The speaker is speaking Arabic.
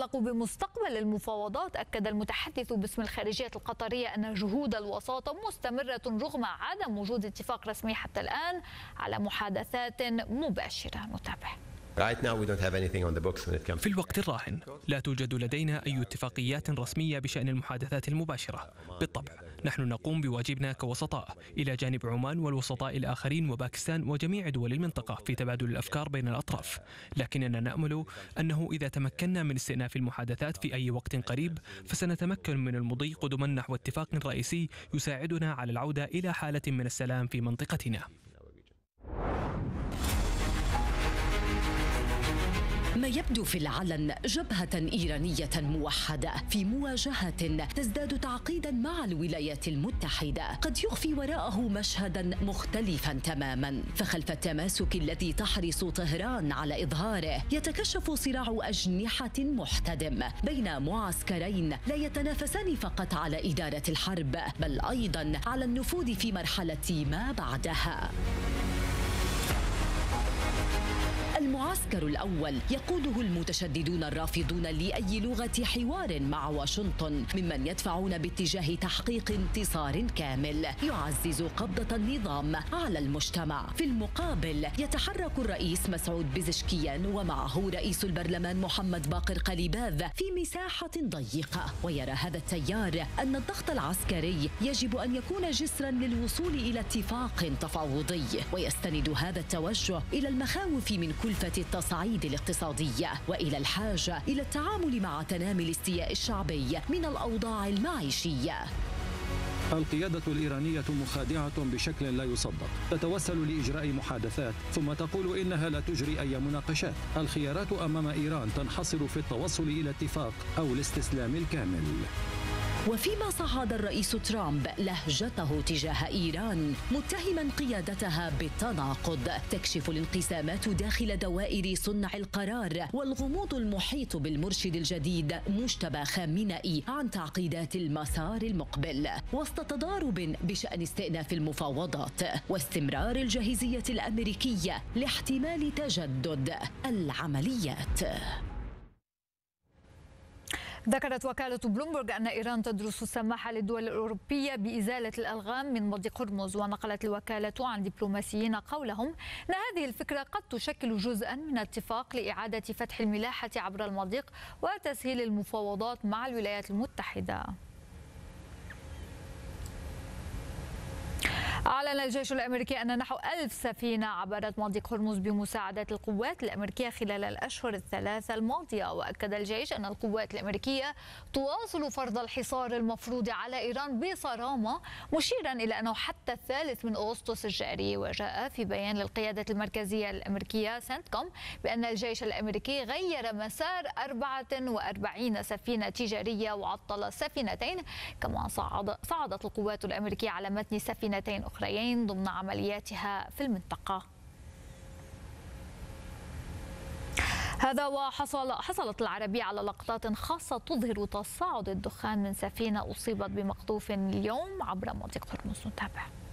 يتعلق بمستقبل المفاوضات، أكد المتحدث باسم الخارجية القطرية أن جهود الوساطة مستمرة رغم عدم وجود اتفاق رسمي حتى الآن على محادثات مباشرة. نتابع. في الوقت الراهن لا توجد لدينا أي اتفاقيات رسمية بشأن المحادثات المباشرة. بالطبع نحن نقوم بواجبنا كوسطاء إلى جانب عمان والوسطاء الآخرين وباكستان وجميع دول المنطقة في تبادل الأفكار بين الأطراف، لكننا نأمل أنه إذا تمكنا من استئناف المحادثات في أي وقت قريب فسنتمكن من المضي قدما نحو اتفاق رئيسي يساعدنا على العودة إلى حالة من السلام في منطقتنا. ما يبدو في العلن جبهة إيرانية موحدة في مواجهة تزداد تعقيدا مع الولايات المتحدة قد يخفي وراءه مشهدا مختلفا تماما، فخلف التماسك الذي تحرص طهران على إظهاره يتكشف صراع أجنحة محتدم بين معسكرين لا يتنافسان فقط على إدارة الحرب بل أيضا على النفوذ في مرحلة ما بعدها. المعسكر الأول يقوده المتشددون الرافضون لأي لغة حوار مع واشنطن، ممن يدفعون باتجاه تحقيق انتصار كامل يعزز قبضة النظام على المجتمع. في المقابل يتحرك الرئيس مسعود بزشكيان ومعه رئيس البرلمان محمد باقر قليباف في مساحة ضيقة، ويرى هذا التيار أن الضغط العسكري يجب أن يكون جسرا للوصول إلى اتفاق تفاوضي، ويستند هذا التوجه إلى المخاوف من كلفة التصعيد الاقتصادية وإلى الحاجة إلى التعامل مع تنامي الاستياء الشعبي من الأوضاع المعيشية. القيادة الإيرانية مخادعة بشكل لا يصدق، تتوسل لإجراء محادثات ثم تقول إنها لا تجري أي مناقشات. الخيارات أمام إيران تنحصر في التوصل إلى اتفاق أو الاستسلام الكامل. وفيما صعد الرئيس ترامب لهجته تجاه إيران متهما قيادتها بالتناقض، تكشف الانقسامات داخل دوائر صنع القرار والغموض المحيط بالمرشد الجديد مجتبى خامنئي عن تعقيدات المسار المقبل، وسط تضارب بشأن استئناف المفاوضات واستمرار الجاهزية الأمريكية لاحتمال تجدد العمليات. ذكرت وكالة بلومبرغ أن إيران تدرس السماح للدول الأوروبية بإزالة الألغام من مضيق هرمز، ونقلت الوكالة عن دبلوماسيين قولهم أن هذه الفكرة قد تشكل جزءا من اتفاق لإعادة فتح الملاحة عبر المضيق وتسهيل المفاوضات مع الولايات المتحدة. أعلن الجيش الأمريكي أن نحو 1000 سفينة عبرت مضيق هرمز بمساعدة القوات الأمريكية خلال الأشهر الثلاثة الماضية، وأكد الجيش أن القوات الأمريكية تواصل فرض الحصار المفروض على إيران بصرامة، مشيرا إلى أنه حتى 3 أغسطس الجاري. وجاء في بيان للقيادة المركزية الأمريكية سنتكوم بأن الجيش الأمريكي غير مسار 44 سفينة تجارية وعطل سفينتين، كما صعدت القوات الأمريكية على متن سفينتين أخريين ضمن عملياتها في المنطقة. هذا وحصلت العربية على لقطات خاصة تظهر تصاعد الدخان من سفينة أصيبت بمقذوف اليوم عبر مضيق هرمز. نتابع.